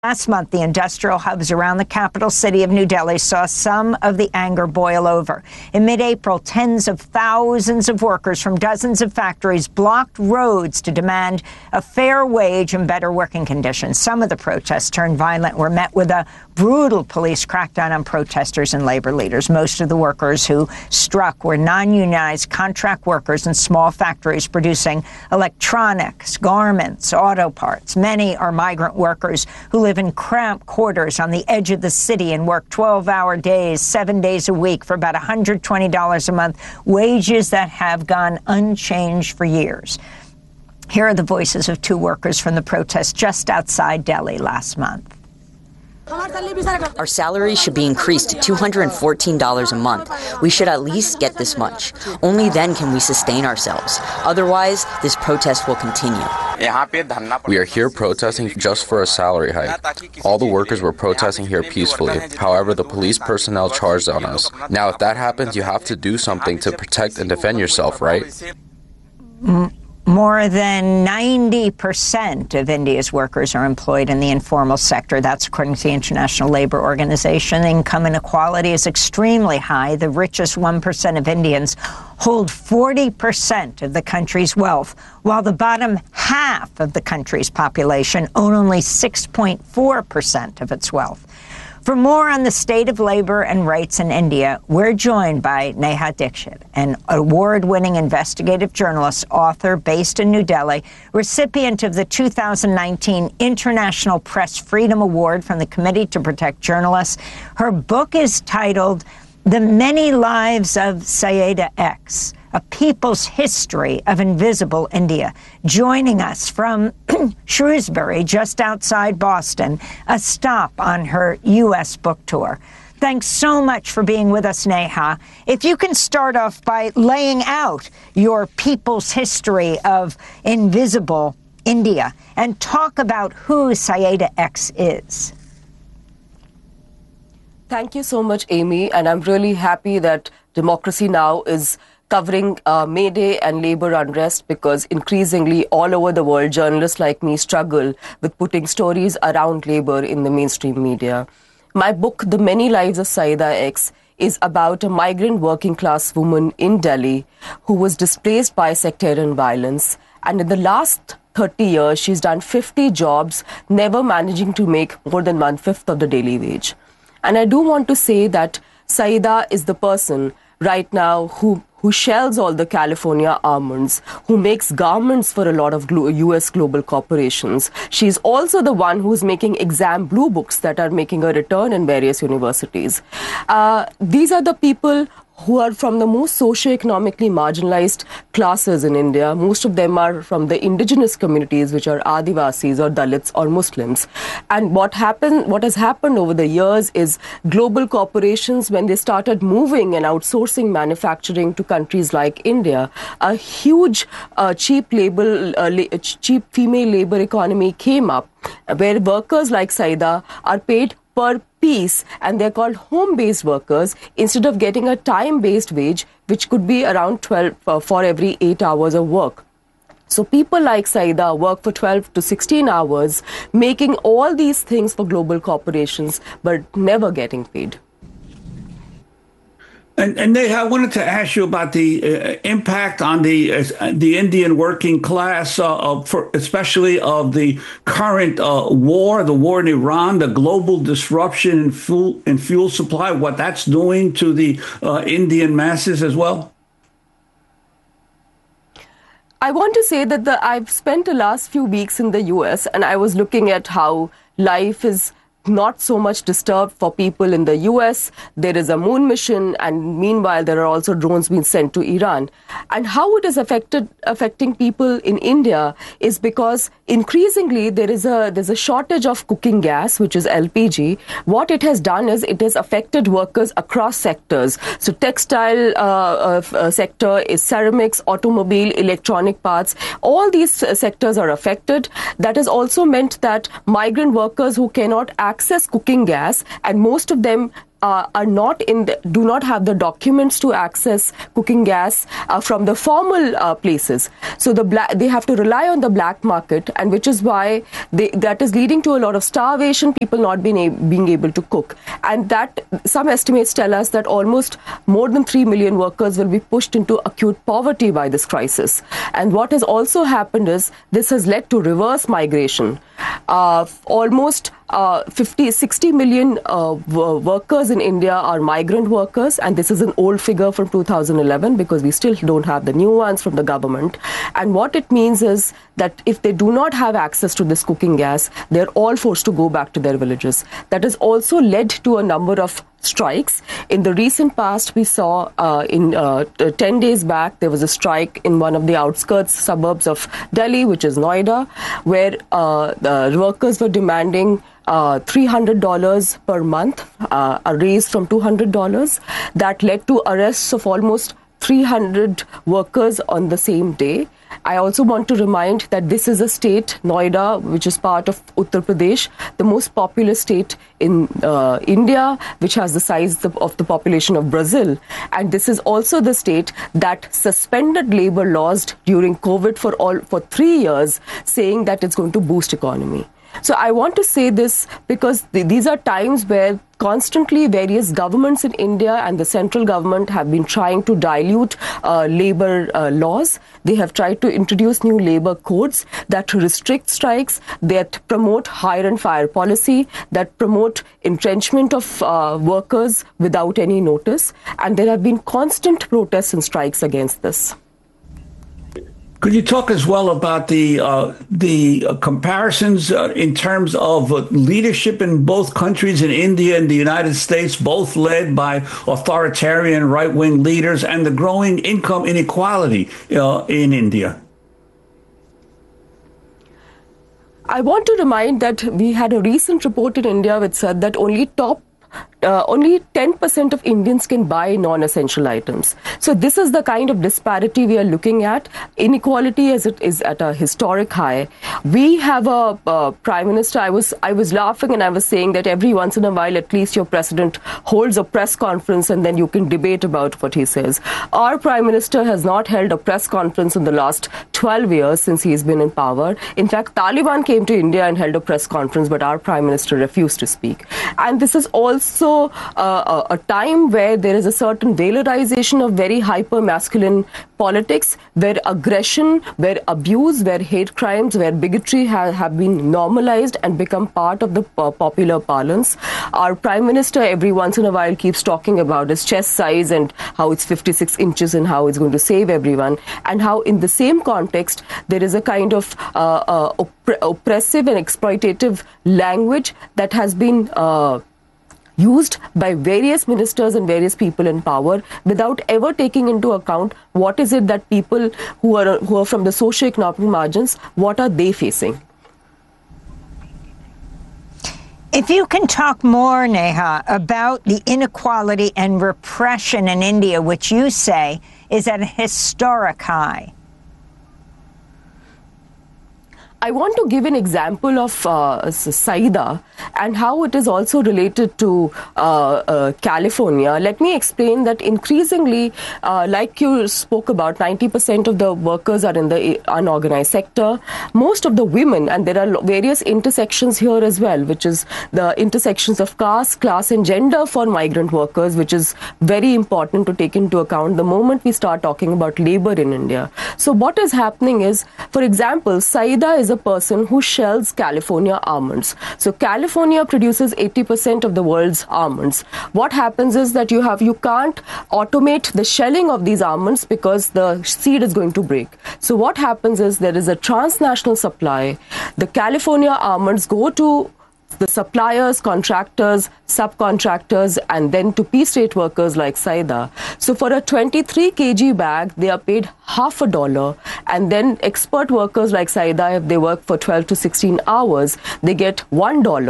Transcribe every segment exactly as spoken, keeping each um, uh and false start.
Last month, the industrial hubs around the capital city of New Delhi saw some of the anger boil over. In mid-April, tens of thousands of workers from dozens of factories blocked roads to demand a fair wage and better working conditions. Some of the protests turned violent were met with a brutal police crackdown on protesters and labor leaders. Most of the workers who struck were non-unionized contract workers in small factories producing electronics, garments, auto parts. Many are migrant workers who live in cramped quarters on the edge of the city and work twelve-hour days, seven days a week for about one hundred twenty dollars a month, wages that have gone unchanged for years. Here are the voices of two workers from the protest just outside Delhi last month. Our salary should be increased to two hundred fourteen dollars a month. We should at least get this much. Only then can we sustain ourselves. Otherwise, this protest will continue. We are here protesting just for a salary hike. All the workers were protesting here peacefully. However, the police personnel charged on us. Now, if that happens, you have to do something to protect and defend yourself, right? Mm. More than ninety percent of India's workers are employed in the informal sector. That's according to the International Labour Organization. Income inequality is extremely high. The richest one percent of Indians hold forty percent of the country's wealth, while the bottom half of the country's population own only six point four percent of its wealth. For more on the state of labor and rights in India, we're joined by Neha Dixit, an award-winning investigative journalist, author based in New Delhi, recipient of the two thousand nineteen International Press Freedom Award from the Committee to Protect Journalists. Her book is titled The Many Lives of Sayyeda X, A People's History of Invisible India. Joining us from Shrewsbury, just outside Boston, a stop on her U S book tour. Thanks so much for being with us, Neha. If you can start off by laying out your people's history of invisible India and talk about who Sayyeda X is. Thank you so much, Amy, and I'm really happy that Democracy Now! Is covering uh, May Day and labor unrest, because increasingly all over the world, journalists like me struggle with putting stories around labor in the mainstream media. My book, The Many Lives of Sayyeda X, is about a migrant working class woman in Delhi who was displaced by sectarian violence. And in the last thirty years, she's done fifty jobs, never managing to make more than one-fifth of the daily wage. And I do want to say that Sayyeda is the person right now who who shells all the California almonds, who makes garments for a lot of U S global corporations. She's also the one who's making exam blue books that are making a return in various universities. Uh, these are the people who are from the most socioeconomically marginalized classes in India. Most of them are from the indigenous communities, which are Adivasis or Dalits or Muslims. And what happened, what has happened over the years is global corporations, when they started moving and outsourcing manufacturing to countries like India, a huge uh, cheap labor, uh, la- cheap female labor economy came up, where workers like Sayyeda are paid per piece, and they're called home-based workers instead of getting a time-based wage, which could be around twelve uh, for every eight hours of work. So people like Sayyeda work for twelve to sixteen hours, making all these things for global corporations, but never getting paid. And, and Neha, I wanted to ask you about the uh, impact on the uh, the Indian working class, uh, of, for, especially of the current uh, war, the war in Iran, the global disruption in fuel, in fuel supply, what that's doing to the uh, Indian masses as well. I want to say that the, I've spent the last few weeks in the U S, and I was looking at how life is not so much disturbed for people in the U S. There is a moon mission, and meanwhile there are also drones being sent to Iran. And how it is affected affecting people in India is because increasingly there is a there's a shortage of cooking gas, which is L P G. What it has done is it has affected workers across sectors. So textile uh, uh, sector is ceramics, automobile, electronic parts. All these uh, sectors are affected. That has also meant that migrant workers who cannot access cooking gas, and most of them uh, are not in the, do not have the documents to access cooking gas uh, from the formal uh, places. So the black, they have to rely on the black market, and which is why they, that is leading to a lot of starvation, people not being, a, being able to cook. And that some estimates tell us that almost more than three million workers will be pushed into acute poverty by this crisis. And what has also happened is this has led to reverse migration. Uh, almost uh, fifty, sixty million uh, w- workers in India are migrant workers, and this is an old figure from two thousand eleven because we still don't have the new ones from the government. And what it means is that if they do not have access to this cooking gas, they're all forced to go back to their villages. That has also led to a number of strikes. In the recent past, we saw uh, in uh, ten days back, there was a strike in one of the outskirts suburbs of Delhi, which is Noida, where uh, the workers were demanding uh, three hundred dollars per month, uh, a raise from two hundred dollars. That led to arrests of almost three hundred workers on the same day. I also want to remind that this is a state, Noida, which is part of Uttar Pradesh, the most populous state in uh, India, which has the size of, of the population of Brazil. And this is also the state that suspended labor laws during COVID for all for three years, saying that it's going to boost economy. So I want to say this because th- these are times where constantly various governments in India and the central government have been trying to dilute uh, labor uh, laws. They have tried to introduce new labor codes that restrict strikes, that promote hire and fire policy, that promote entrenchment of uh, workers without any notice. And there have been constant protests and strikes against this. Could you talk as well about the uh, the uh, comparisons uh, in terms of uh, leadership in both countries, in India and the United States, both led by authoritarian right-wing leaders, and the growing income inequality uh, in India? I want to remind that we had a recent report in India which said that only top Uh, only ten percent of Indians can buy non-essential items. So this is the kind of disparity we are looking at. Inequality as it is at a historic high. We have a uh, prime minister. I was I was laughing and I was saying that every once in a while, at least your president holds a press conference and then you can debate about what he says. Our prime minister has not held a press conference in the last twelve years since he's been in power. In fact, Taliban came to India and held a press conference, but our prime minister refused to speak. And this is also Uh, a, a time where there is a certain valorization of very hyper-masculine politics, where aggression, where abuse, where hate crimes, where bigotry ha- have been normalized and become part of the uh, popular parlance. Our prime minister every once in a while keeps talking about his chest size and how it's fifty-six inches and how it's going to save everyone, and how in the same context there is a kind of uh, uh, opp- oppressive and exploitative language that has been uh, used by various ministers and various people in power without ever taking into account what is it that people who are who are from the socio-economic margins, what are they facing. If you can talk more, Neha, about the inequality and repression in India, which you say is at a historic high. I want to give an example of uh, Saida and how it is also related to uh, uh, California. Let me explain that increasingly, uh, like you spoke about, ninety percent of the workers are in the unorganized sector. Most of the women, and there are various intersections here as well, which is the intersections of caste, class and gender for migrant workers, which is very important to take into account the moment we start talking about labor in India. So what is happening is, for example, Saida is a person who shells California almonds. So California produces eighty percent of the world's almonds. What happens is that you have you can't automate the shelling of these almonds because the seed is going to break. So what happens is there is a transnational supply. The California almonds go to the suppliers, contractors, subcontractors, and then to piece rate workers like Saida. So for a twenty-three kilogram bag, they are paid half a dollar. And then expert workers like Saida, if they work for twelve to sixteen hours, they get one dollar.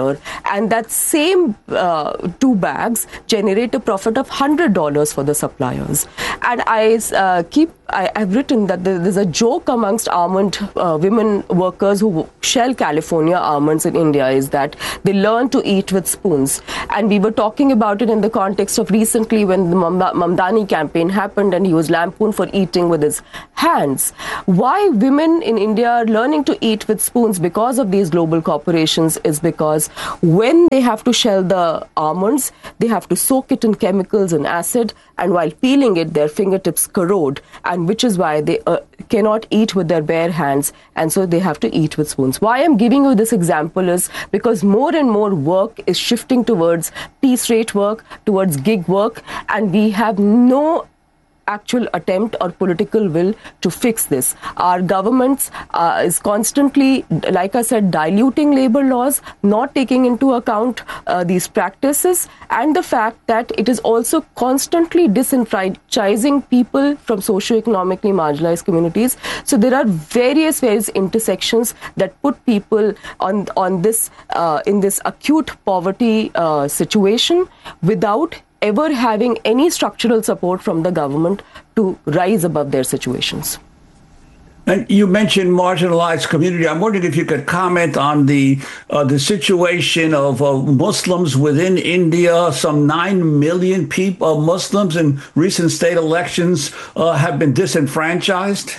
And that same uh, two bags generate a profit of one hundred dollars for the suppliers. And I uh, keep, I, I've written that there's a joke amongst almond uh, women workers who shell California almonds in India is that they learn to eat with spoons. And we were talking about it in the context of recently when the Mamdani campaign happened and he was lampooned for eating with his hands. Why women in India are learning to eat with spoons because of these global corporations is because when they have to shell the almonds, they have to soak it in chemicals and acid, and while peeling it, their fingertips corrode, and which is why they uh, cannot eat with their bare hands, and so they have to eat with spoons. Why I'm giving you this example is because more and more work is shifting towards piece rate work, towards gig work, and we have no actual attempt or political will to fix this. Our governments uh, is constantly, like I said, diluting labor laws, not taking into account uh, these practices, and the fact that it is also constantly disenfranchising people from socioeconomically marginalized communities. So there are various various intersections that put people on on this uh, in this acute poverty uh, situation without ever having any structural support from the government to rise above their situations. And you mentioned marginalized community. I'm wondering if you could comment on the uh, the situation of uh, Muslims within India. Some nine million people, uh, Muslims in recent state elections uh, have been disenfranchised.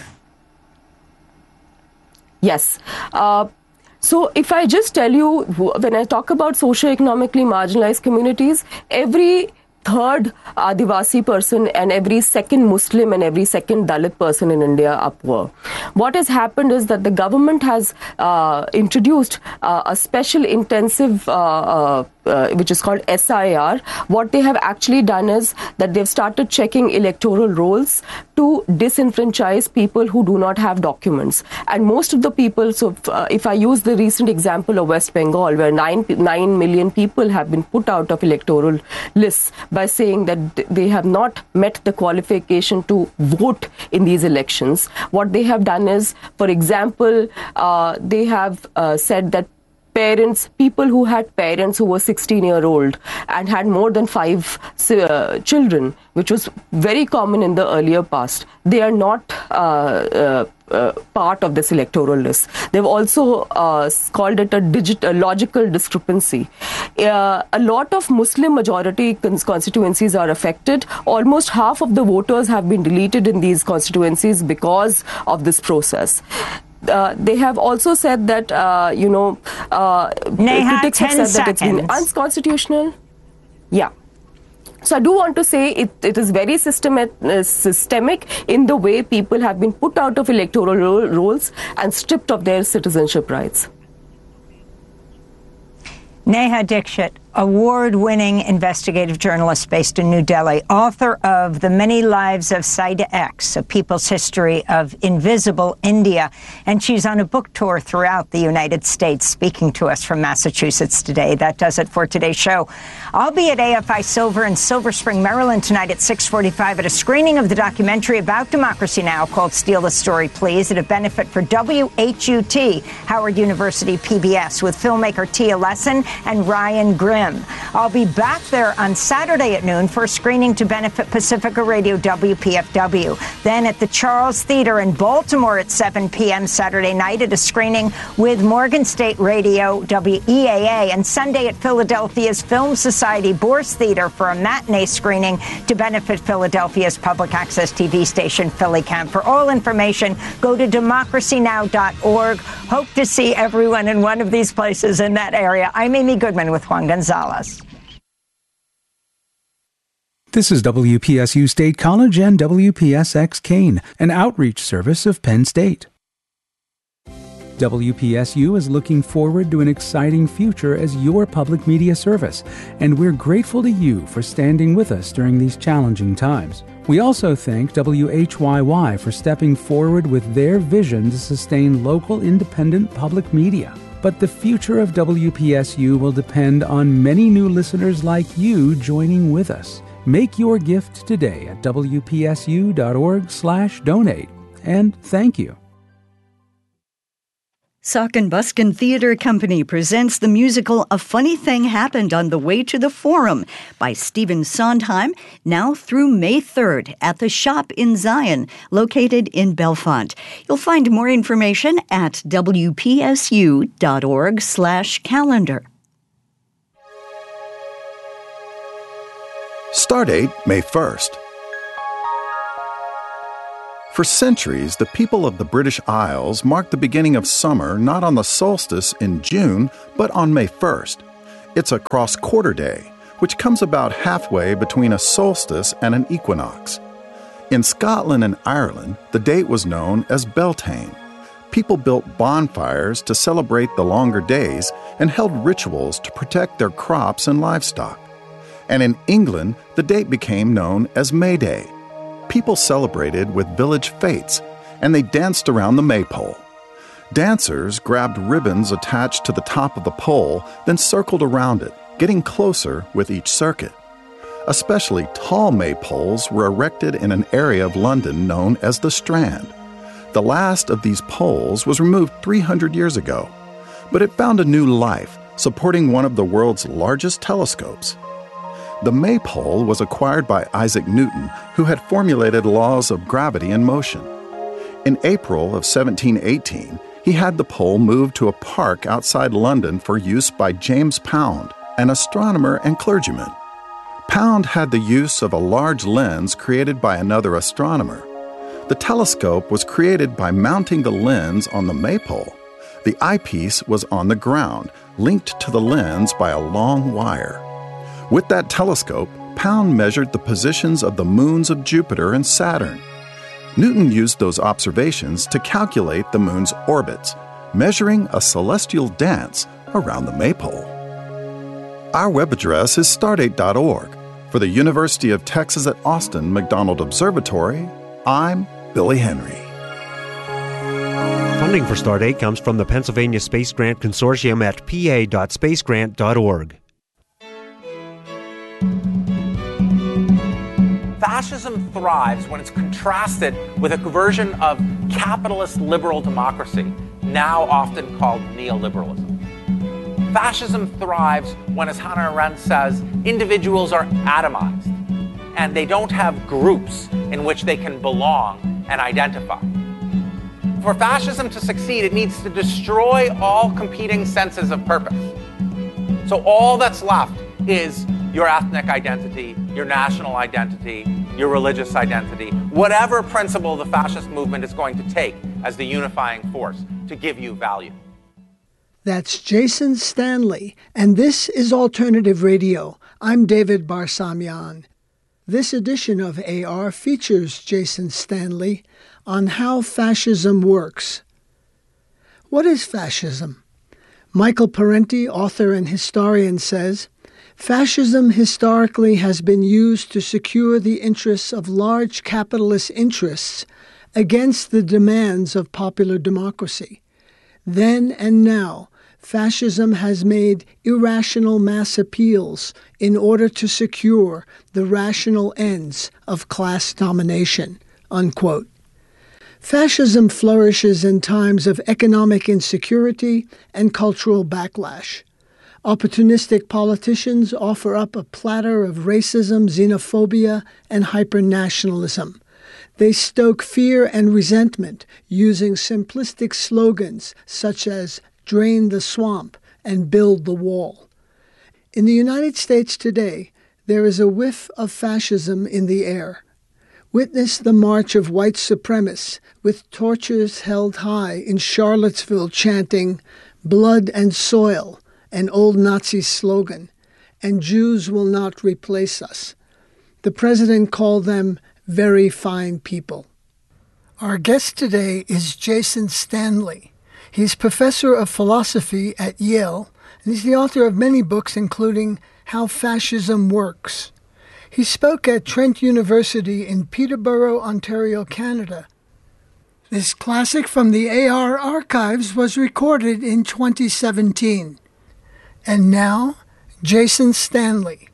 Yes. Uh, So if I just tell you, when I talk about socioeconomically marginalized communities, every third Adivasi person and every second Muslim and every second Dalit person in India are poor. What has happened is that the government has uh, introduced uh, a special intensive uh, uh, Uh, which is called S I R. What they have actually done is that they've started checking electoral rolls to disenfranchise people who do not have documents. And most of the people, so if, uh, if I use the recent example of West Bengal, where nine, nine million people have been put out of electoral lists by saying that they have not met the qualification to vote in these elections, what they have done is, for example, uh, they have uh, said that parents, people who had parents who were sixteen year old and had more than five uh, children, which was very common in the earlier past, they are not uh, uh, uh, part of this electoral list. They've also uh, called it a digital logical discrepancy. Uh, a lot of Muslim majority constituencies are affected. Almost half of the voters have been deleted in these constituencies because of this process. Uh, they have also said that, uh, you know, uh, Neha, critics have said seconds. that it's been unconstitutional. Yeah. So I do want to say it, it is very systemic, uh, systemic in the way people have been put out of electoral ro- rolls and stripped of their citizenship rights. Neha Dixit, award-winning investigative journalist based in New Delhi, author of The Many Lives of Saida X, A People's History of Invisible India. And she's on a book tour throughout the United States, speaking to us from Massachusetts today. That does it for today's show. I'll be at A F I Silver in Silver Spring, Maryland tonight at six forty-five at a screening of the documentary about Democracy Now! Called Steal the Story, Please, at a benefit for W H U T, Howard University P B S, with filmmaker Tia Lesson and Ryan Grimm. I'll be back there on Saturday at noon for a screening to benefit Pacifica Radio W P F W. Then at the Charles Theater in Baltimore at seven p.m. Saturday night at a screening with Morgan State Radio W E A A. And Sunday at Philadelphia's Film Society Bourse Theater for a matinee screening to benefit Philadelphia's public access T V station PhillyCamp. For all information, go to democracy now dot org. Hope to see everyone in one of these places in that area. I'm Amy Goodman with Juan Gonzalez. This is W P S U State College and W P S X Kane, an outreach service of Penn State. W P S U is looking forward to an exciting future as your public media service, and we're grateful to you for standing with us during these challenging times. We also thank W H Y Y for stepping forward with their vision to sustain local independent public media. But the future of W P S U will depend on many new listeners like you joining with us. Make your gift today at W P S U dot org slash donate. And thank you. Sock and Buskin Theater Company presents the musical A Funny Thing Happened on the Way to the Forum by Stephen Sondheim, now through May third at the Shop in Zion, located in Bellefonte. You'll find more information at W P S U dot org slash calendar. Stardate May first. For centuries, the people of the British Isles marked the beginning of summer not on the solstice in June, but on May first. It's a cross-quarter day, which comes about halfway between a solstice and an equinox. In Scotland and Ireland, the date was known as Beltane. People built bonfires to celebrate the longer days and held rituals to protect their crops and livestock. And in England, the date became known as May Day. People celebrated with village fetes, and they danced around the maypole. Dancers grabbed ribbons attached to the top of the pole, then circled around it, getting closer with each circuit. Especially tall maypoles were erected in an area of London known as the Strand. The last of these poles was removed three hundred years ago, but it found a new life, supporting one of the world's largest telescopes. The maypole was acquired by Isaac Newton, who had formulated laws of gravity and motion. In April of seventeen eighteen, he had the pole moved to a park outside London for use by James Pound, an astronomer and clergyman. Pound had the use of a large lens created by another astronomer. The telescope was created by mounting the lens on the maypole. The eyepiece was on the ground, linked to the lens by a long wire. With that telescope, Pound measured the positions of the moons of Jupiter and Saturn. Newton used those observations to calculate the moon's orbits, measuring a celestial dance around the maypole. Our web address is stardate dot org. For the University of Texas at Austin McDonald Observatory, I'm Billy Henry. Funding for Stardate comes from the Pennsylvania Space Grant Consortium at p a dot space grant dot org. Fascism thrives when it's contrasted with a version of capitalist liberal democracy, now often called neoliberalism. Fascism thrives when, as Hannah Arendt says, individuals are atomized, and they don't have groups in which they can belong and identify. For fascism to succeed, it needs to destroy all competing senses of purpose. So all that's left is your ethnic identity, your national identity, your religious identity, whatever principle the fascist movement is going to take as the unifying force to give you value. That's Jason Stanley, and this is Alternative Radio. I'm David Barsamian. This edition of A R features Jason Stanley on how fascism works. What is fascism? Michael Parenti, author and historian, says, fascism historically has been used to secure the interests of large capitalist interests against the demands of popular democracy. Then and now, fascism has made irrational mass appeals in order to secure the rational ends of class domination, unquote. Fascism flourishes in times of economic insecurity and cultural backlash. Opportunistic politicians offer up a platter of racism, xenophobia, and hypernationalism. They stoke fear and resentment using simplistic slogans such as "drain the swamp" and "build the wall." In the United States today, there is a whiff of fascism in the air. Witness the march of white supremacists with torches held high in Charlottesville chanting "Blood and Soil," an old Nazi slogan, and "Jews will not replace us." The president called them very fine people. Our guest today is Jason Stanley. He's professor of philosophy at Yale, and he's the author of many books, including How Fascism Works. He spoke at Trent University in Peterborough, Ontario, Canada. This classic from the A R archives was recorded in twenty seventeen. And now, Jason Stanley.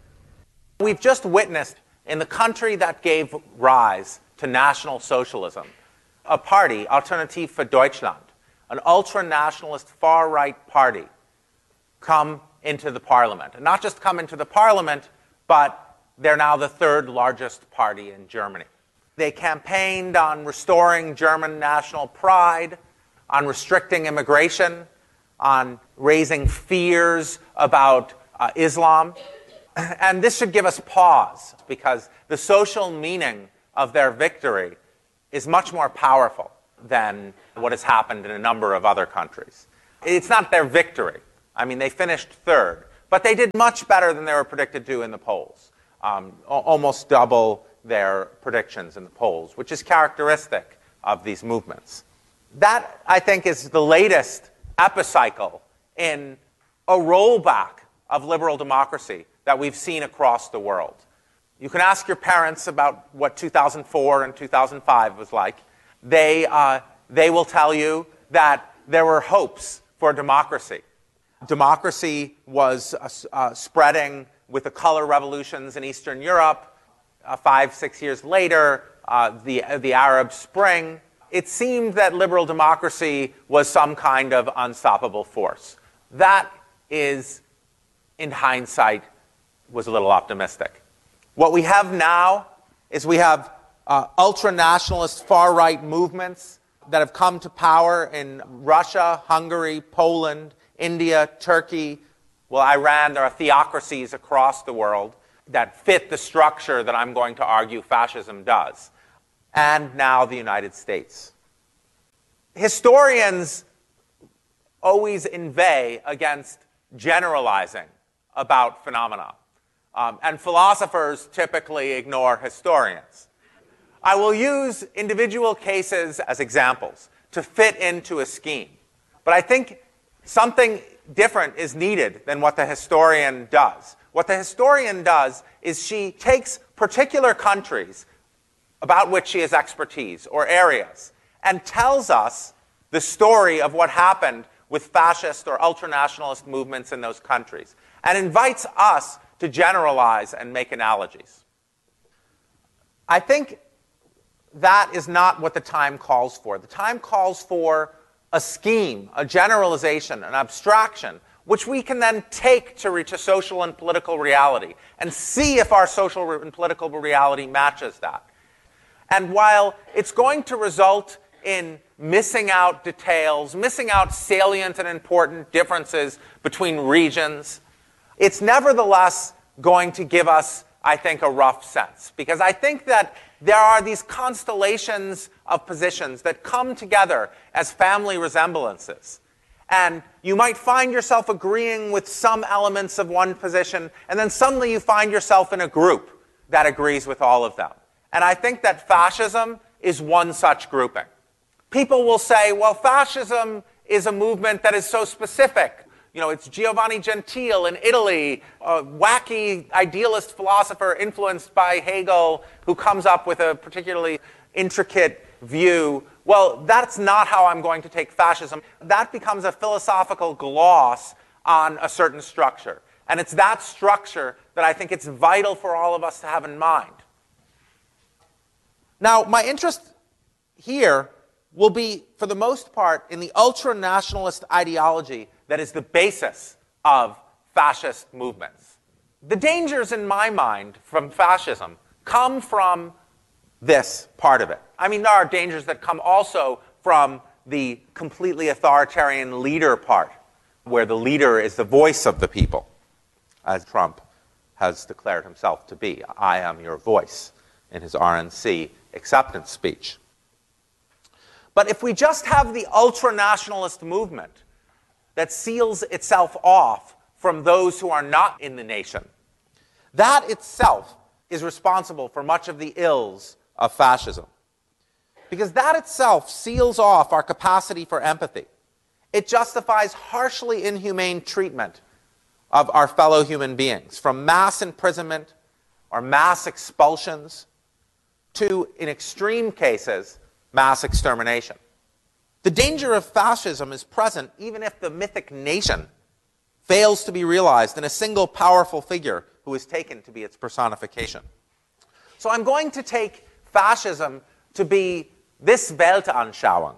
We've just witnessed in the country that gave rise to National Socialism, a party, Alternative für Deutschland, an ultra-nationalist far-right party come into the parliament. And not just come into the parliament, but they're now the third largest party in Germany. They campaigned on restoring German national pride, on restricting immigration, on raising fears about uh, Islam. And this should give us pause, because the social meaning of their victory is much more powerful than what has happened in a number of other countries. It's not their victory. I mean, they finished third, but they did much better than they were predicted to in the polls, um, almost double their predictions in the polls, which is characteristic of these movements. That, I think, is the latest epicycle in a rollback of liberal democracy that we've seen across the world. You can ask your parents about what two thousand four and two thousand five was like. They, uh, they will tell you that there were hopes for democracy. Democracy was uh, uh, spreading with the color revolutions in Eastern Europe. Uh, five, six years later, uh, the, uh, the Arab Spring. It seemed that liberal democracy was some kind of unstoppable force. That is, in hindsight, was a little optimistic. What we have now is we have uh, ultra-nationalist far-right movements that have come to power in Russia, Hungary, Poland, India, Turkey, well, Iran. There are theocracies across the world that fit the structure that I'm going to argue fascism does. And now the United States. Historians always inveigh against generalizing about phenomena. Um, and philosophers typically ignore historians. I will use individual cases as examples to fit into a scheme. But I think something different is needed than what the historian does. What the historian does is she takes particular countries about which she has expertise, or areas, and tells us the story of what happened with fascist or ultranationalist movements in those countries, and invites us to generalize and make analogies. I think that is not what the time calls for. The time calls for a scheme, a generalization, an abstraction, which we can then take to reach a social and political reality, and see if our social and political reality matches that. And while it's going to result in missing out details, missing out salient and important differences between regions, it's nevertheless going to give us, I think, a rough sense. Because I think that there are these constellations of positions that come together as family resemblances. And you might find yourself agreeing with some elements of one position, and then suddenly you find yourself in a group that agrees with all of them. And I think that fascism is one such grouping. People will say, well, fascism is a movement that is so specific. You know, it's Giovanni Gentile in Italy, a wacky idealist philosopher influenced by Hegel who comes up with a particularly intricate view. Well, that's not how I'm going to take fascism. That becomes a philosophical gloss on a certain structure. And it's that structure that I think it's vital for all of us to have in mind. Now, my interest here will be, for the most part, in the ultra-nationalist ideology that is the basis of fascist movements. The dangers, in my mind, from fascism come from this part of it. I mean, there are dangers that come also from the completely authoritarian leader part, where the leader is the voice of the people, as Trump has declared himself to be. I am your voice, in his R N C acceptance speech. But if we just have the ultra-nationalist movement that seals itself off from those who are not in the nation, that itself is responsible for much of the ills of fascism. Because that itself seals off our capacity for empathy. It justifies harshly inhumane treatment of our fellow human beings, from mass imprisonment or mass expulsions to, in extreme cases, mass extermination. The danger of fascism is present even if the mythic nation fails to be realized in a single powerful figure who is taken to be its personification. So I'm going to take fascism to be this Weltanschauung,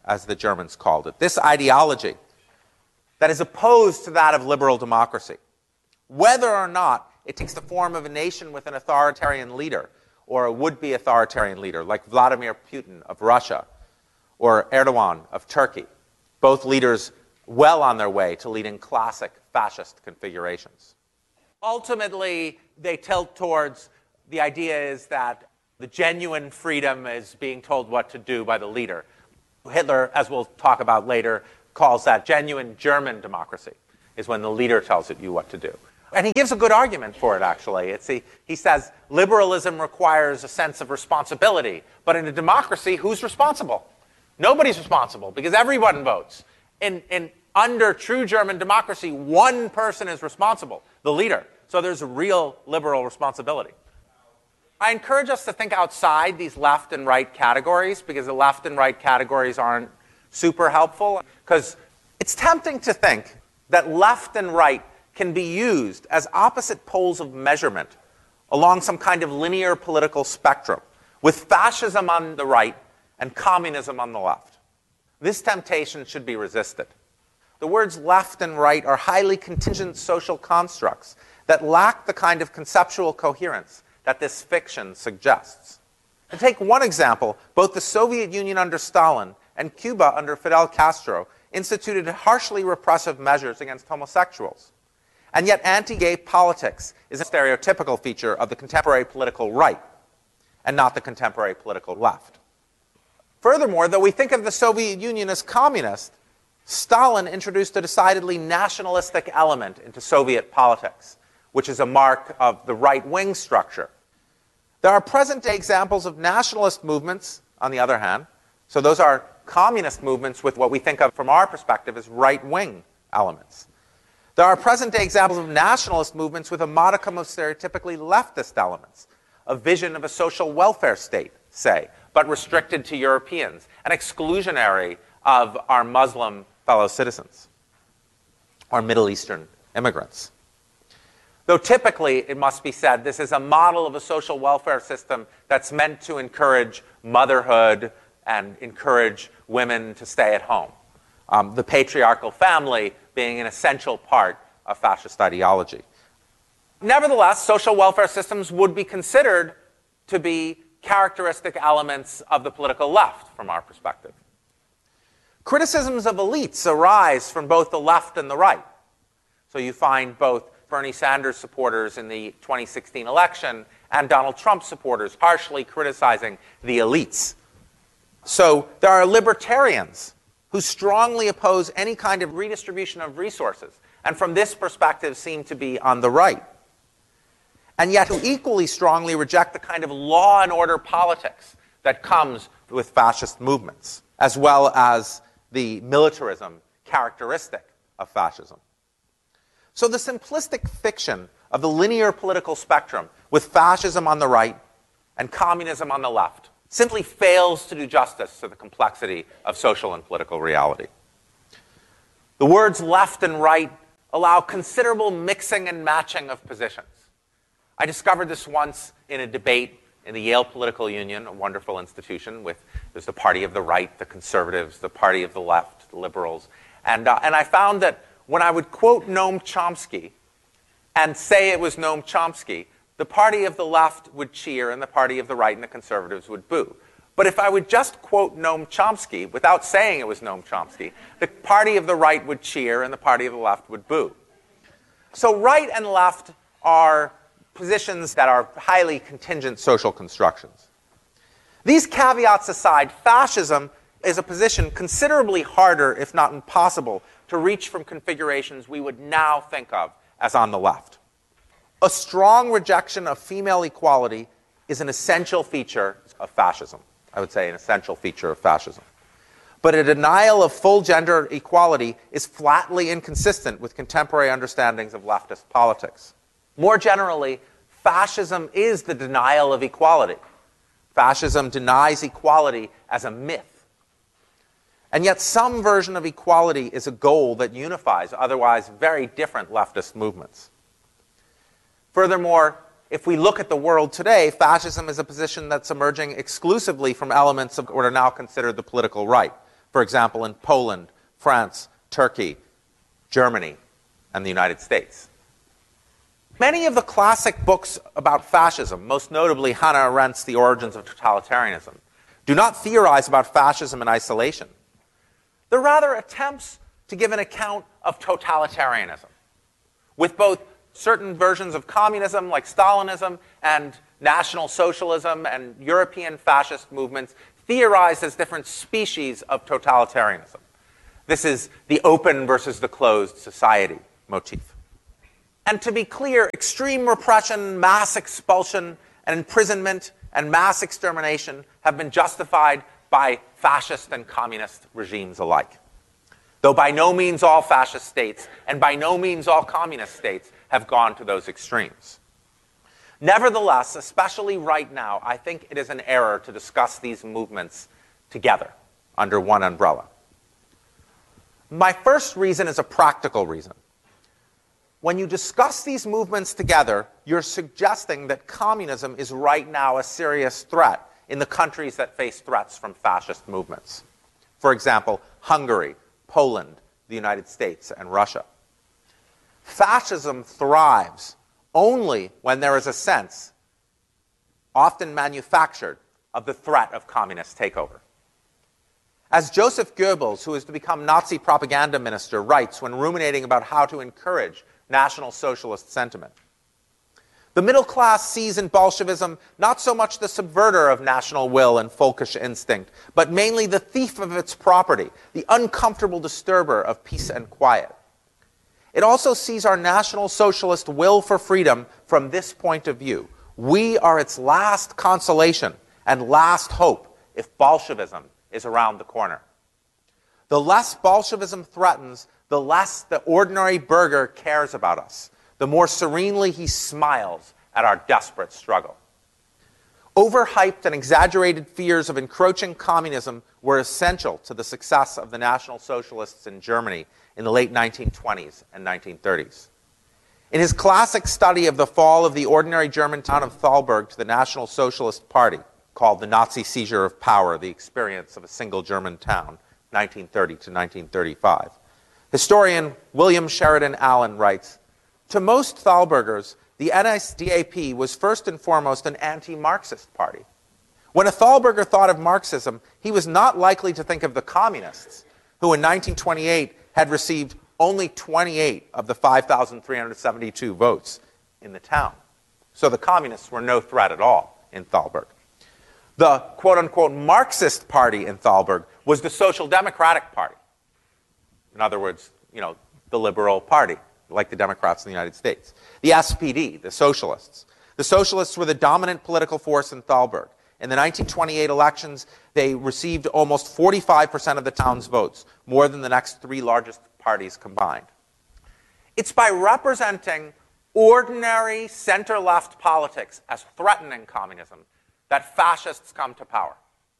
as the Germans called it. This ideology that is opposed to that of liberal democracy, whether or not it takes the form of a nation with an authoritarian leader or a would-be authoritarian leader like Vladimir Putin of Russia or Erdogan of Turkey, both leaders well on their way to leading classic fascist configurations. Ultimately, they tilt towards the idea is that the genuine freedom is being told what to do by the leader. Hitler, as we'll talk about later, calls that genuine German democracy, is when the leader tells you what to do. And he gives a good argument for it, actually. It's he, he says, liberalism requires a sense of responsibility, but in a democracy, who's responsible? Nobody's responsible, because everyone votes. In, in under true German democracy, one person is responsible, the leader. So there's a real liberal responsibility. I encourage us to think outside these left and right categories, because the left and right categories aren't super helpful. Because it's tempting to think that left and right can be used as opposite poles of measurement along some kind of linear political spectrum, with fascism on the right and communism on the left. This temptation should be resisted. The words left and right are highly contingent social constructs that lack the kind of conceptual coherence that this fiction suggests. To take one example, both the Soviet Union under Stalin and Cuba under Fidel Castro instituted harshly repressive measures against homosexuals. And yet anti-gay politics is a stereotypical feature of the contemporary political right, and not the contemporary political left. Furthermore, though we think of the Soviet Union as communist, Stalin introduced a decidedly nationalistic element into Soviet politics, which is a mark of the right-wing structure. There are present-day examples of nationalist movements, on the other hand. So those are communist movements with what we think of from our perspective as right-wing elements. There are present-day examples of nationalist movements with a modicum of stereotypically leftist elements, a vision of a social welfare state, say, but restricted to Europeans, and exclusionary of our Muslim fellow citizens, or Middle Eastern immigrants. Though typically, it must be said, this is a model of a social welfare system that's meant to encourage motherhood and encourage women to stay at home. Um, the patriarchal family being an essential part of fascist ideology. Nevertheless, social welfare systems would be considered to be characteristic elements of the political left from our perspective. Criticisms of elites arise from both the left and the right. So you find both Bernie Sanders supporters in the twenty sixteen election and Donald Trump supporters harshly criticizing the elites. So there are libertarians who strongly oppose any kind of redistribution of resources, and from this perspective seem to be on the right. And yet who equally strongly reject the kind of law and order politics that comes with fascist movements, as well as the militarism characteristic of fascism. So the simplistic fiction of the linear political spectrum, with fascism on the right and communism on the left, simply fails to do justice to the complexity of social and political reality. The words left and right allow considerable mixing and matching of positions. I discovered this once in a debate in the Yale Political Union, a wonderful institution, with there's the party of the right, the conservatives, the party of the left, the liberals. And, uh, and I found that when I would quote Noam Chomsky and say it was Noam Chomsky, the party of the left would cheer and the party of the right and the conservatives would boo. But if I would just quote Noam Chomsky without saying it was Noam Chomsky, the party of the right would cheer and the party of the left would boo. So right and left are positions that are highly contingent social constructions. These caveats aside, fascism is a position considerably harder, if not impossible, to reach from configurations we would now think of as on the left. A strong rejection of female equality is an essential feature of fascism. I would say an essential feature of fascism. But a denial of full gender equality is flatly inconsistent with contemporary understandings of leftist politics. More generally, fascism is the denial of equality. Fascism denies equality as a myth. And yet some version of equality is a goal that unifies otherwise very different leftist movements. Furthermore, if we look at the world today, fascism is a position that's emerging exclusively from elements of what are now considered the political right. For example, in Poland, France, Turkey, Germany, and the United States. Many of the classic books about fascism, most notably Hannah Arendt's The Origins of Totalitarianism, do not theorize about fascism in isolation. They're rather attempts to give an account of totalitarianism, with both certain versions of communism like Stalinism and National Socialism and European fascist movements theorized as different species of totalitarianism. This is the open versus the closed society motif. And to be clear, extreme repression, mass expulsion, and imprisonment, and mass extermination have been justified by fascist and communist regimes alike. Though by no means all fascist states, and by no means all communist states, have gone to those extremes. Nevertheless, especially right now, I think it is an error to discuss these movements together, under one umbrella. My first reason is a practical reason. When you discuss these movements together, you're suggesting that communism is right now a serious threat in the countries that face threats from fascist movements. For example, Hungary, Poland, the United States, and Russia. Fascism thrives only when there is a sense, often manufactured, of the threat of communist takeover. As Joseph Goebbels, who is to become Nazi propaganda minister, writes when ruminating about how to encourage National Socialist sentiment, the middle class sees in Bolshevism not so much the subverter of national will and folkish instinct, but mainly the thief of its property, the uncomfortable disturber of peace and quiet. It also sees our National Socialist will for freedom from this point of view. We are its last consolation and last hope if Bolshevism is around the corner. The less Bolshevism threatens, the less the ordinary burgher cares about us, the more serenely he smiles at our desperate struggle. Overhyped and exaggerated fears of encroaching communism were essential to the success of the National Socialists in Germany in the late nineteen twenties and nineteen thirties. In his classic study of the fall of the ordinary German town of Thalberg to the National Socialist Party, called The Nazi Seizure of Power, the Experience of a Single German Town, nineteen thirty to nineteen thirty-five, historian William Sheridan Allen writes, "To most Thalbergers, the N S D A P was first and foremost an anti-Marxist party. When a Thalberger thought of Marxism, he was not likely to think of the communists, who in nineteen twenty-eight had received only twenty-eight of the five thousand three hundred seventy-two votes in the town. So the communists were no threat at all in Thalberg. The quote-unquote Marxist party in Thalberg was the Social Democratic Party. In other words, you know, the liberal party, like the Democrats in the United States. The S P D, the socialists. The socialists were the dominant political force in Thalberg. In the nineteen twenty-eight elections, they received almost forty-five percent of the town's votes, more than the next three largest parties combined. It's by representing ordinary center-left politics as threatening communism that fascists come to power.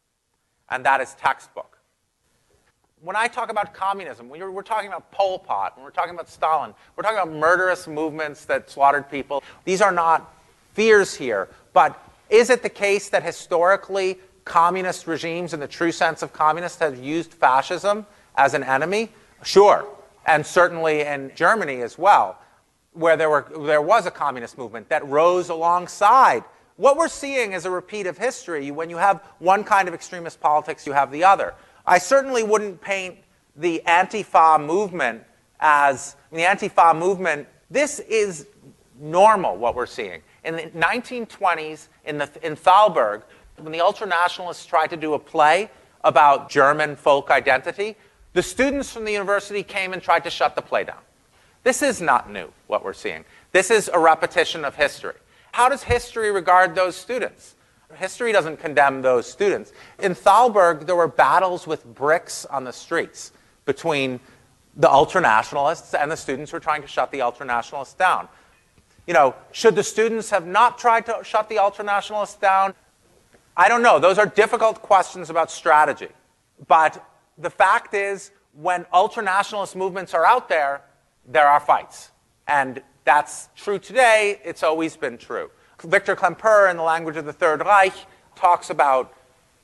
And that is textbook. When I talk about communism, we're, we're talking about Pol Pot, when we're talking about Stalin, we're talking about murderous movements that slaughtered people. These are not fears here, but is it the case that historically communist regimes, in the true sense of communists, have used fascism as an enemy? Sure, and certainly in Germany as well, where there, were, there was a communist movement that rose alongside. What we're seeing is a repeat of history. When you have one kind of extremist politics, you have the other. I certainly wouldn't paint the Antifa movement as, I mean, the Antifa movement, this is normal, what we're seeing. In the nineteen twenties, in, the, in Thalberg, when the ultranationalists tried to do a play about German folk identity, the students from the university came and tried to shut the play down. This is not new, what we're seeing. This is a repetition of history. How does history regard those students? History doesn't condemn those students. In Thalberg, there were battles with bricks on the streets between the ultranationalists and the students who were trying to shut the ultranationalists down. You know, should the students have not tried to shut the ultranationalists down? I don't know. Those are difficult questions about strategy. But the fact is, when ultranationalist movements are out there, there are fights. And that's true today. It's always been true. Victor Klemperer, in The Language of the Third Reich, talks about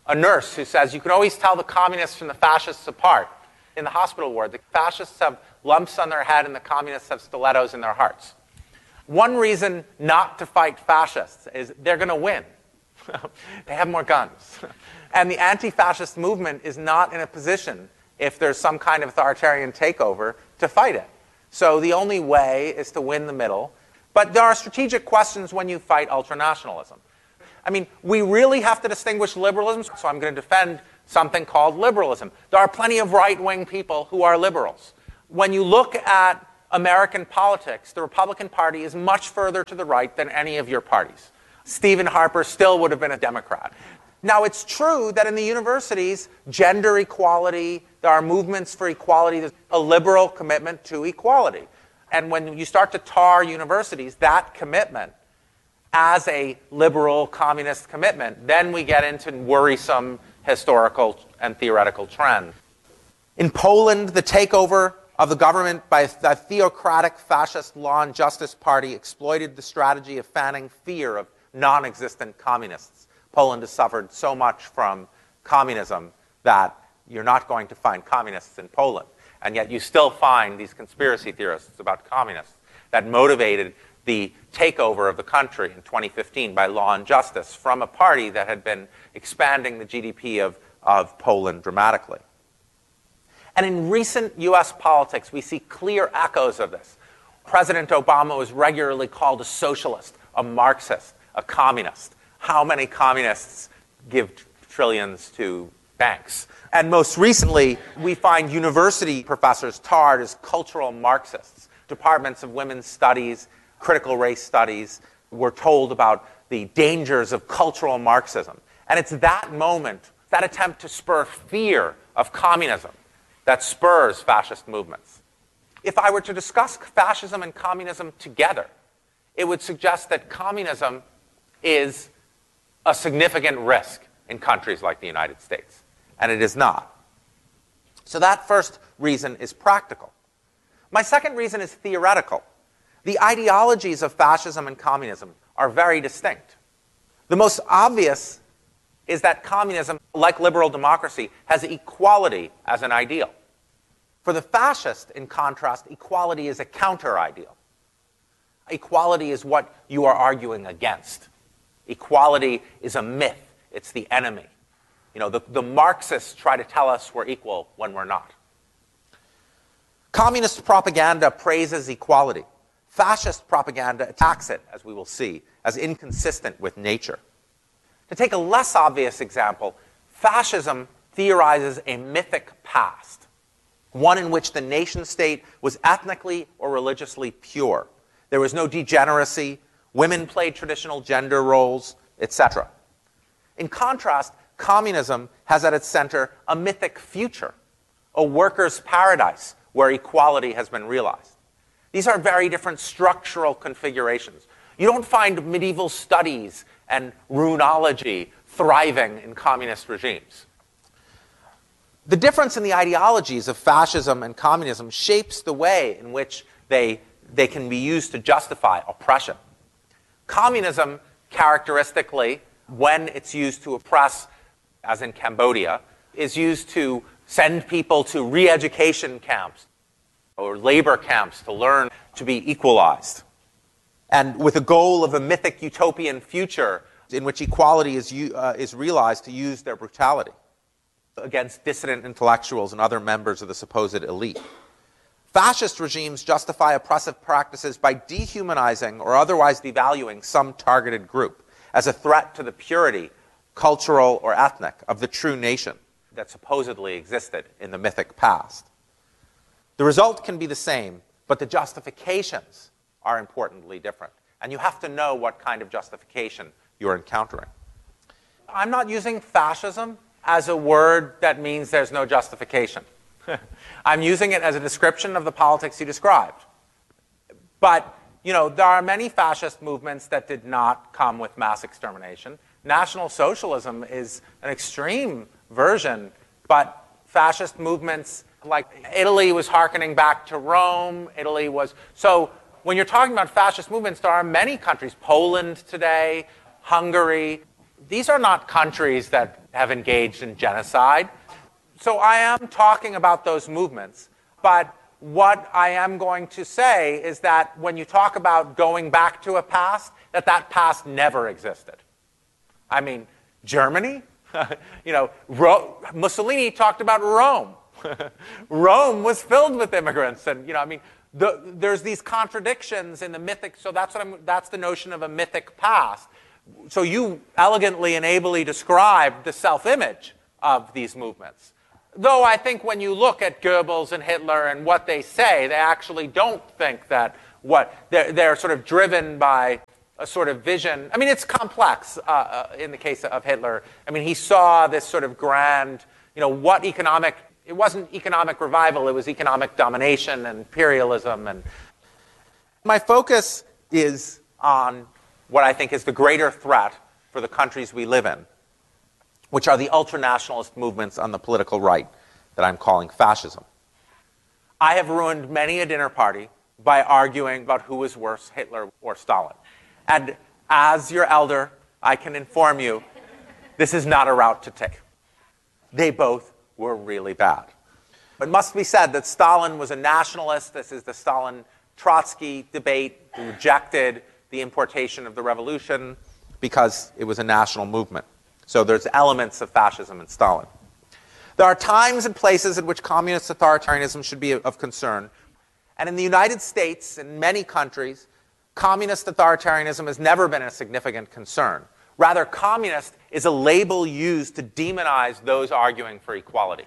a nurse who says, you can always tell the communists from the fascists apart. In the hospital ward, the fascists have lumps on their head and the communists have stilettos in their hearts. One reason not to fight fascists is they're going to win. They have more guns. And the anti-fascist movement is not in a position, if there's some kind of authoritarian takeover, to fight it. So the only way is to win the middle. But there are strategic questions when you fight ultranationalism. I mean, we really have to distinguish liberalism, so I'm going to defend something called liberalism. There are plenty of right-wing people who are liberals. When you look at American politics, the Republican Party is much further to the right than any of your parties. Stephen Harper still would have been a Democrat. Now, it's true that in the universities, gender equality, there are movements for equality, there's a liberal commitment to equality. And when you start to tar universities, that commitment as a liberal communist commitment, then we get into worrisome historical and theoretical trend. In Poland, the takeover of the government by a theocratic fascist Law and Justice Party exploited the strategy of fanning fear of non-existent communists. Poland has suffered so much from communism that you're not going to find communists in Poland. And yet you still find these conspiracy theorists about communists that motivated the takeover of the country in twenty fifteen by Law and Justice from a party that had been expanding the G D P of, of Poland dramatically. And in recent U S politics, we see clear echoes of this. President Obama was regularly called a socialist, a Marxist, a communist. How many communists give trillions to banks? And most recently, we find university professors tarred as cultural Marxists. Departments of women's studies, critical race studies were told about the dangers of cultural Marxism. And it's that moment, that attempt to spur fear of communism, that spurs fascist movements. If I were to discuss fascism and communism together, it would suggest that communism is a significant risk in countries like the United States. And it is not. So that first reason is practical. My second reason is theoretical. The ideologies of fascism and communism are very distinct. The most obvious is that communism, like liberal democracy, has equality as an ideal. For the fascist, in contrast, equality is a counter-ideal. Equality is what you are arguing against. Equality is a myth. It's the enemy. You know, the, the Marxists try to tell us we're equal when we're not. Communist propaganda praises equality. Fascist propaganda attacks it, as we will see, as inconsistent with nature. To take a less obvious example, fascism theorizes a mythic past, one in which the nation-state was ethnically or religiously pure. There was no degeneracy, women played traditional gender roles, et cetera. In contrast, communism has at its center a mythic future, a workers' paradise where equality has been realized. These are very different structural configurations. You don't find medieval studies and runology thriving in communist regimes. The difference in the ideologies of fascism and communism shapes the way in which they, they can be used to justify oppression. Communism, characteristically, when it's used to oppress, as in Cambodia, is used to send people to re-education camps or labor camps to learn to be equalized. And with a goal of a mythic utopian future in which equality is, uh, is realized to use their brutality against dissident intellectuals and other members of the supposed elite. Fascist regimes justify oppressive practices by dehumanizing or otherwise devaluing some targeted group as a threat to the purity, cultural or ethnic, of the true nation that supposedly existed in the mythic past. The result can be the same, but the justifications are importantly different. And you have to know what kind of justification you're encountering. I'm not using fascism as a word that means there's no justification. I'm using it as a description of the politics you described. But, you know, there are many fascist movements that did not come with mass extermination. National Socialism is an extreme version, but fascist movements like Italy was hearkening back to Rome. Italy was... So when you're talking about fascist movements, there are many countries, Poland today, Hungary, these are not countries that have engaged in genocide. So I am talking about those movements, but what I am going to say is that when you talk about going back to a past, that that past never existed. I mean, Germany, you know, Ro- Mussolini talked about Rome. Rome was filled with immigrants, and you know, I mean, the, there's these contradictions in the mythic. So that's what I'm. That's the notion of a mythic past. So you elegantly and ably described the self-image of these movements. Though I think when you look at Goebbels and Hitler and what they say, they actually don't think that what they're, they're sort of driven by a sort of vision. I mean, it's complex uh, uh, in the case of Hitler. I mean, he saw this sort of grand, you know, what economic, it wasn't economic revival, it was economic domination and imperialism. And my focus is on what I think is the greater threat for the countries we live in, which are the ultranationalist movements on the political right that I'm calling fascism. I have ruined many a dinner party by arguing about who is worse, Hitler or Stalin. And as your elder, I can inform you, this is not a route to take. They both were really bad. It must be said that Stalin was a nationalist. This is the Stalin-Trotsky debate, who rejected the importation of the revolution because it was a national movement. So there's elements of fascism in Stalin. There are times and places in which communist authoritarianism should be of concern. And in the United States and many countries, communist authoritarianism has never been a significant concern. Rather, communist is a label used to demonize those arguing for equality.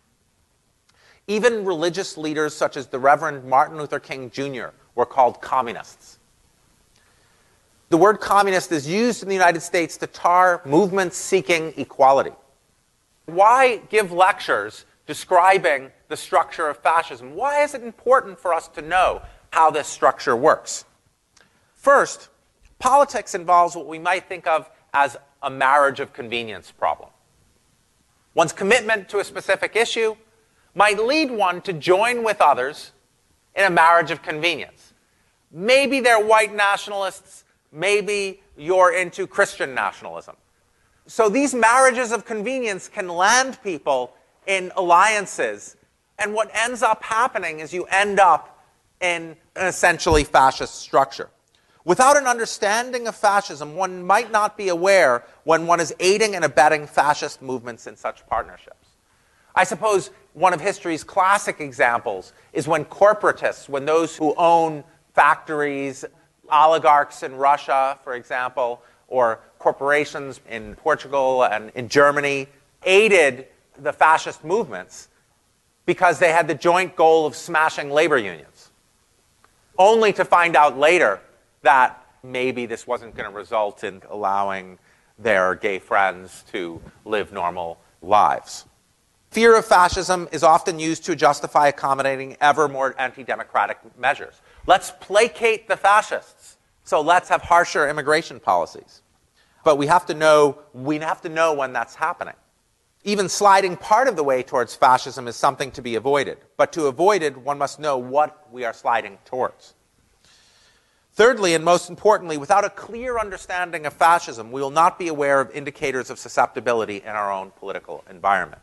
Even religious leaders such as the Reverend Martin Luther King Junior were called communists. The word communist is used in the United States to tar movements seeking equality. Why give lectures describing the structure of fascism? Why is it important for us to know how this structure works? First, politics involves what we might think of as a marriage of convenience problem. One's commitment to a specific issue might lead one to join with others in a marriage of convenience. Maybe they're white nationalists, maybe you're into Christian nationalism. So these marriages of convenience can land people in alliances, and what ends up happening is you end up in an essentially fascist structure. Without an understanding of fascism, one might not be aware when one is aiding and abetting fascist movements in such partnerships. I suppose one of history's classic examples is when corporatists, when those who own factories, oligarchs in Russia, for example, or corporations in Portugal and in Germany, aided the fascist movements because they had the joint goal of smashing labor unions, only to find out later that maybe this wasn't going to result in allowing their gay friends to live normal lives. Fear of fascism is often used to justify accommodating ever more anti-democratic measures. Let's placate the fascists, so let's have harsher immigration policies. But we have to know, we have to know when that's happening. Even sliding part of the way towards fascism is something to be avoided. But to avoid it, one must know what we are sliding towards. Thirdly, and most importantly, without a clear understanding of fascism, we will not be aware of indicators of susceptibility in our own political environment.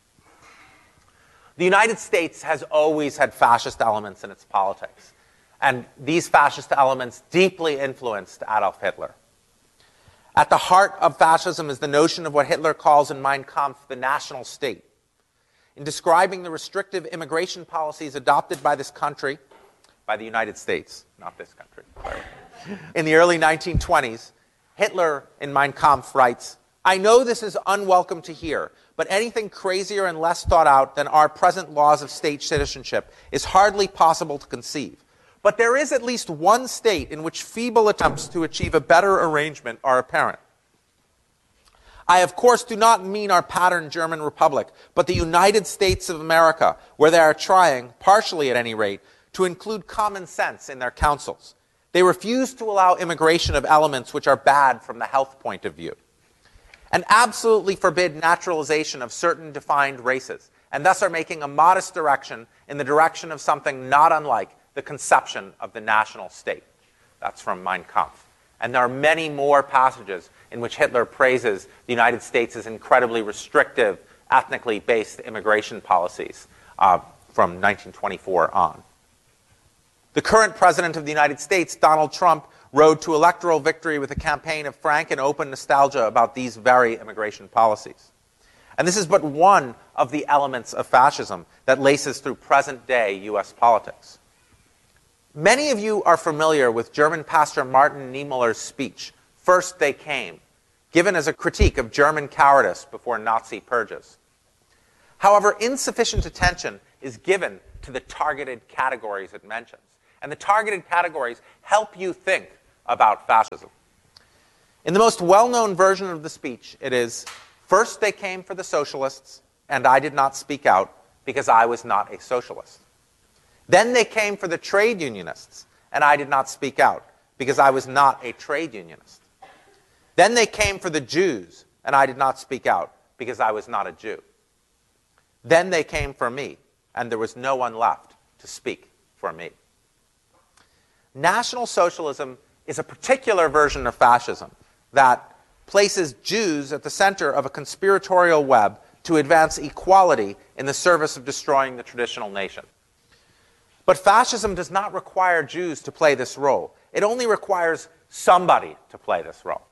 The United States has always had fascist elements in its politics, and these fascist elements deeply influenced Adolf Hitler. At the heart of fascism is the notion of what Hitler calls in Mein Kampf the national state. In describing the restrictive immigration policies adopted by this country, by the United States, not this country, in the early nineteen twenties, Hitler in Mein Kampf writes, "I know this is unwelcome to hear, but anything crazier and less thought out than our present laws of state citizenship is hardly possible to conceive. But there is at least one state in which feeble attempts to achieve a better arrangement are apparent. I, of course, do not mean our pattern German Republic, but the United States of America, where they are trying, partially at any rate, to include common sense in their councils. They refuse to allow immigration of elements which are bad from the health point of view, and absolutely forbid naturalization of certain defined races, and thus are making a modest direction in the direction of something not unlike the conception of the national state." That's from Mein Kampf. And there are many more passages in which Hitler praises the United States' incredibly restrictive, ethnically based immigration policies uh, from nineteen twenty-four on. The current president of the United States, Donald Trump, rode to electoral victory with a campaign of frank and open nostalgia about these very immigration policies. And this is but one of the elements of fascism that laces through present-day U S politics. Many of you are familiar with German pastor Martin Niemöller's speech, First They Came, given as a critique of German cowardice before Nazi purges. However, insufficient attention is given to the targeted categories it mentions. And the targeted categories help you think about fascism. In the most well-known version of the speech, it is, first they came for the socialists, and I did not speak out because I was not a socialist. Then they came for the trade unionists, and I did not speak out because I was not a trade unionist. Then they came for the Jews, and I did not speak out because I was not a Jew. Then they came for me, and there was no one left to speak for me. National Socialism is a particular version of fascism that places Jews at the center of a conspiratorial web to advance equality in the service of destroying the traditional nation. But fascism does not require Jews to play this role. It only requires somebody to play this role.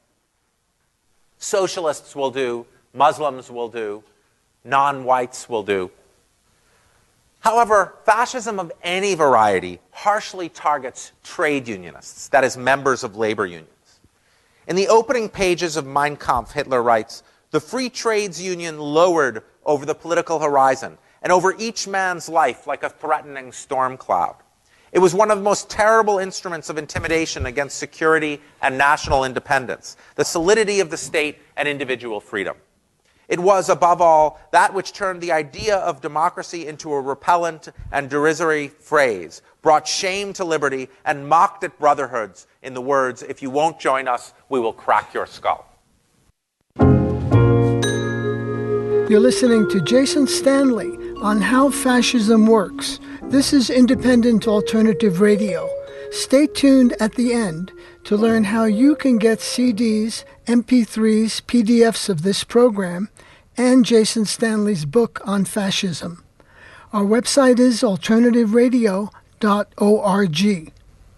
Socialists will do, Muslims will do, non-whites will do. However, fascism of any variety harshly targets trade unionists, that is, members of labor unions. In the opening pages of Mein Kampf, Hitler writes, "The free trades union lowered over the political horizon and over each man's life like a threatening storm cloud. It was one of the most terrible instruments of intimidation against security and national independence, the solidity of the state and individual freedom. It was, above all, that which turned the idea of democracy into a repellent and derisory phrase, brought shame to liberty, and mocked at brotherhoods in the words, 'If you won't join us, we will crack your skull.'" You're listening to Jason Stanley on How Fascism Works. This is Independent Alternative Radio. Stay tuned at the end to learn how you can get C Ds, M P threes, P D Fs of this program, and Jason Stanley's book on fascism. Our website is alternative radio dot org.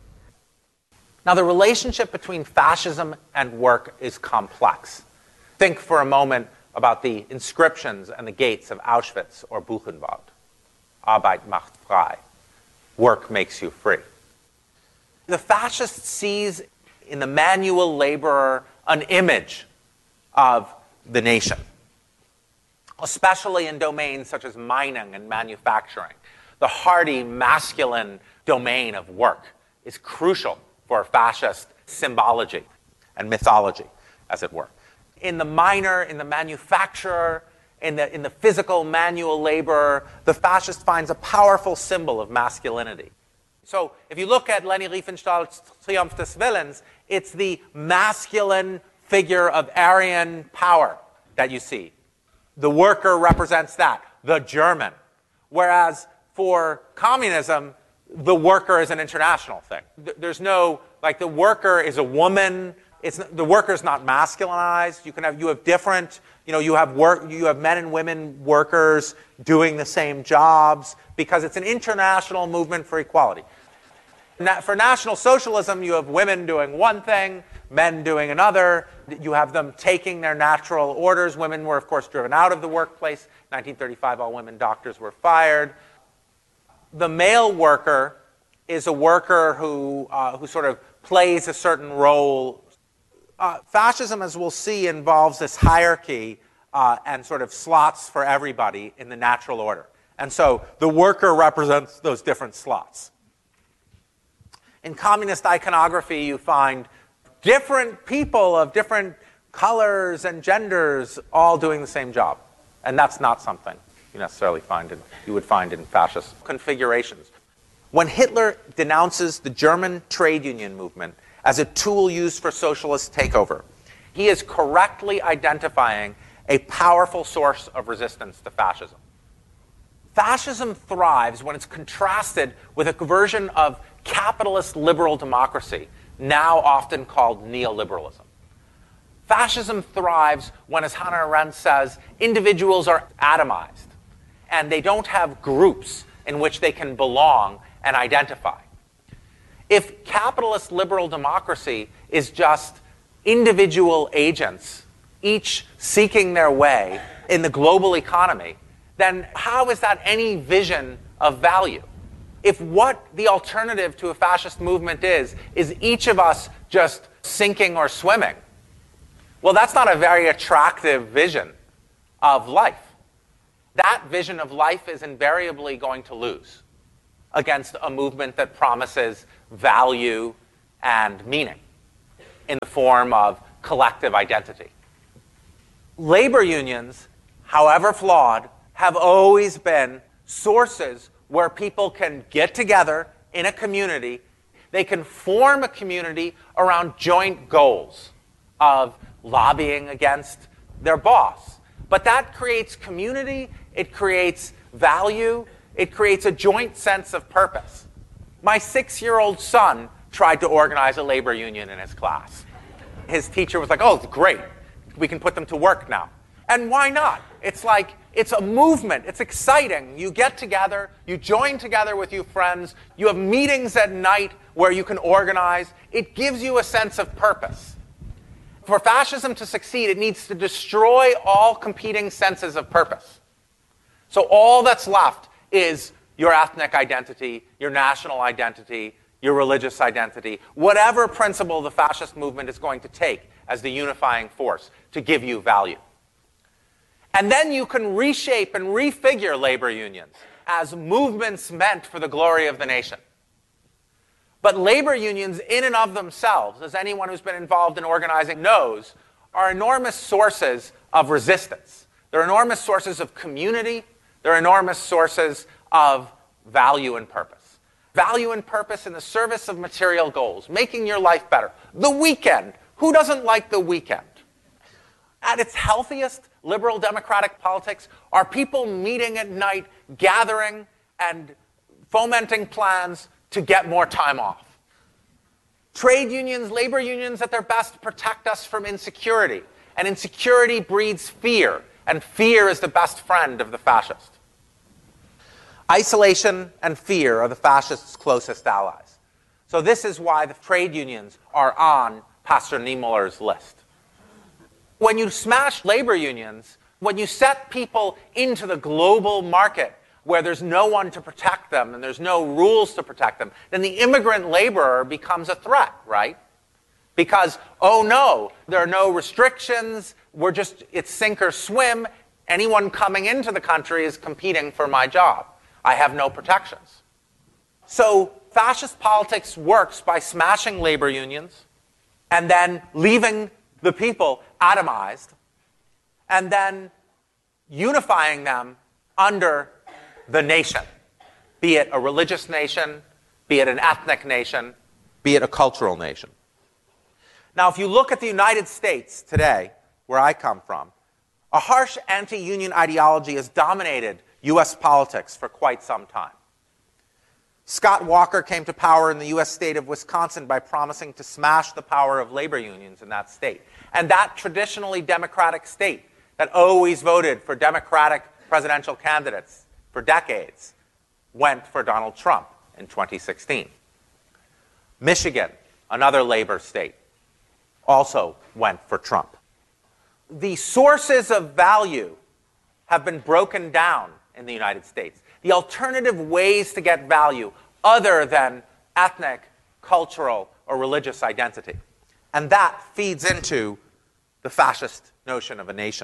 Now, the relationship between fascism and work is complex. Think for a moment about the inscriptions and the gates of Auschwitz or Buchenwald. Arbeit macht frei. Work makes you free. The fascist sees in the manual laborer an image of the nation, especially in domains such as mining and manufacturing. The hardy, masculine domain of work is crucial for fascist symbology and mythology, as it were. In the miner, in the manufacturer, in the, in the physical manual laborer, the fascist finds a powerful symbol of masculinity. So if you look at Leni Riefenstahl's Triumph des Willens, it's the masculine figure of Aryan power that you see. The worker represents that, the German. Whereas for communism, the worker is an international thing. There's no, like the worker is a woman. It's, the worker is not masculinized. You can have, you have different, you know, you have work, you have men and women workers doing the same jobs because it's an international movement for equality. For National Socialism, you have women doing one thing, men doing another. You have them taking their natural orders. Women were, of course, driven out of the workplace. nineteen thirty-five, all women doctors were fired. The male worker is a worker who, uh, who sort of plays a certain role. Uh, fascism, as we'll see, involves this hierarchy uh, and sort of slots for everybody in the natural order. And so the worker represents those different slots. In communist iconography, you find different people of different colors and genders all doing the same job. And that's not something you necessarily find in, you would find in fascist configurations. When Hitler denounces the German trade union movement as a tool used for socialist takeover, he is correctly identifying a powerful source of resistance to fascism. Fascism thrives when it's contrasted with a version of capitalist liberal democracy, now often called neoliberalism. Fascism thrives when, as Hannah Arendt says, individuals are atomized and they don't have groups in which they can belong and identify. If capitalist liberal democracy is just individual agents, each seeking their way in the global economy, then how is that any vision of value? If what the alternative to a fascist movement is, is each of us just sinking or swimming, well, that's not a very attractive vision of life. That vision of life is invariably going to lose against a movement that promises value and meaning in the form of collective identity. Labor unions, however flawed, have always been sources where people can get together in a community. They can form a community around joint goals of lobbying against their boss. But that creates community, it creates value, it creates a joint sense of purpose. My six-year-old son tried to organize a labor union in his class. His teacher was like, oh, great, we can put them to work now. And why not? It's like, it's a movement, it's exciting. You get together, you join together with your friends, you have meetings at night where you can organize. It gives you a sense of purpose. For fascism to succeed, it needs to destroy all competing senses of purpose. So all that's left is your ethnic identity, your national identity, your religious identity, whatever principle the fascist movement is going to take as the unifying force to give you value. And then you can reshape and refigure labor unions as movements meant for the glory of the nation. But labor unions in and of themselves, as anyone who's been involved in organizing knows, are enormous sources of resistance. They're enormous sources of community. They're enormous sources of value and purpose. Value and purpose in the service of material goals, making your life better. The weekend. Who doesn't like the weekend? At its healthiest, liberal democratic politics are people meeting at night, gathering and fomenting plans to get more time off. Trade unions, labor unions at their best protect us from insecurity. And insecurity breeds fear, and fear is the best friend of the fascist. Isolation and fear are the fascists' closest allies. So this is why the trade unions are on Pastor Niemöller's list. When you smash labor unions, when you set people into the global market where there's no one to protect them and there's no rules to protect them, then the immigrant laborer becomes a threat, right? Because, oh no, there are no restrictions, we're just, it's sink or swim, anyone coming into the country is competing for my job. I have no protections. So fascist politics works by smashing labor unions and then leaving the people atomized and then unifying them under the nation, be it a religious nation, be it an ethnic nation, be it a cultural nation. Now, if you look at the United States today, where I come from, a harsh anti-union ideology has dominated U S politics for quite some time. Scott Walker came to power in the U S state of Wisconsin by promising to smash the power of labor unions in that state. And that traditionally democratic state that always voted for Democratic presidential candidates for decades went for Donald Trump in twenty sixteen. Michigan, another labor state, also went for Trump. The sources of value have been broken down in the United States. The alternative ways to get value other than ethnic, cultural, or religious identity. And that feeds into the fascist notion of a nation.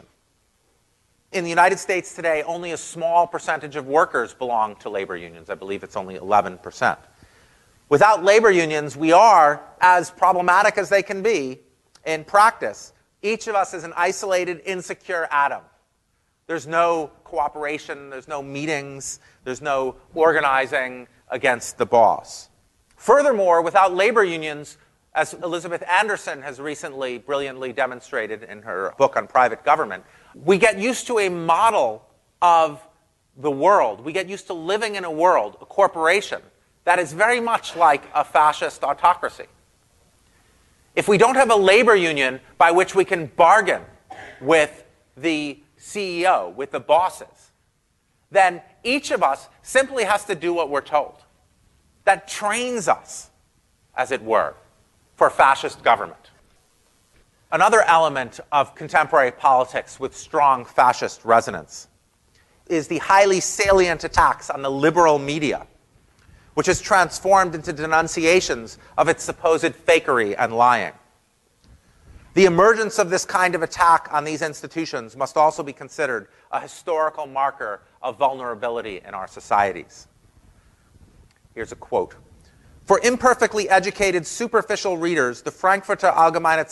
In the United States today, only a small percentage of workers belong to labor unions. I believe it's only eleven percent. Without labor unions, we are, as problematic as they can be in practice, each of us is an isolated, insecure atom. There's no cooperation, there's no meetings, there's no organizing against the boss. Furthermore, without labor unions, as Elizabeth Anderson has recently brilliantly demonstrated in her book on private government, we get used to a model of the world. We get used to living in a world, a corporation, that is very much like a fascist autocracy. if we don't have a labor union by which we can bargain with the C E O, with the bosses, then each of us simply has to do what we're told. That trains us, as it were, for fascist government. Another element of contemporary politics with strong fascist resonance is the highly salient attacks on the liberal media, which has transformed into denunciations of its supposed fakery and lying. The emergence of this kind of attack on these institutions must also be considered a historical marker of vulnerability in our societies. Here's a quote. For imperfectly educated, superficial readers, the Frankfurter Allgemeine